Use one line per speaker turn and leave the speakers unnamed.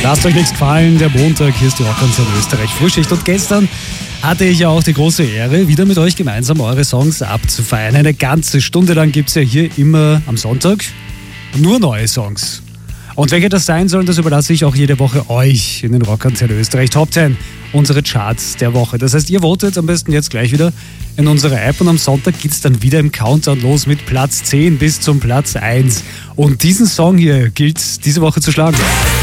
Lasst euch nichts gefallen, der Montag, hier ist die Rockantenne Österreich Frühschicht. Und gestern hatte ich ja auch die große Ehre, wieder mit euch gemeinsam eure Songs abzufeiern. Eine ganze Stunde lang gibt es ja hier immer am Sonntag nur neue Songs. Und welche das sein sollen, das überlasse ich auch jede Woche euch in den Rockantenne Österreich Top 10, unsere Charts der Woche. Das heißt, ihr votet am besten jetzt gleich wieder in unserer App und am Sonntag geht es dann wieder im Countdown los mit Platz 10 bis zum Platz 1. Und diesen Song hier gilt diese Woche zu schlagen.